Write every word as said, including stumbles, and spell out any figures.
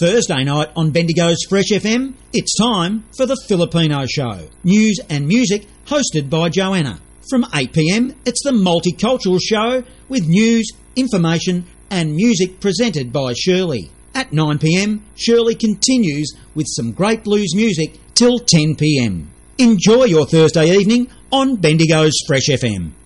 Thursday night on Bendigo's Fresh F M, it's time for the Filipino Show. News and music hosted by Joanna. From eight p m, it's the Multicultural Show with news, information and music presented by Shirley. At nine p m, Shirley continues with some great blues music till ten p m. Enjoy your Thursday evening on Bendigo's Fresh F M.